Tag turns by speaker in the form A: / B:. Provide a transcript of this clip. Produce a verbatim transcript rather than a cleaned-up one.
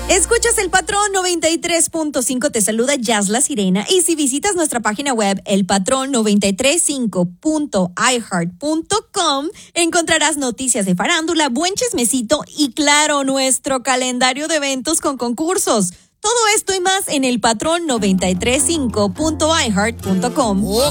A: Escuchas El Patrón noventa y tres punto cinco, te saluda Jazz La Sirena, y si visitas nuestra página web el patrón noventa y tres cinco punto i heart punto com encontrarás noticias de farándula, buen chismecito y claro, nuestro calendario de eventos con concursos. Todo esto y más en el patrón noventa y tres cinco punto i heart punto com.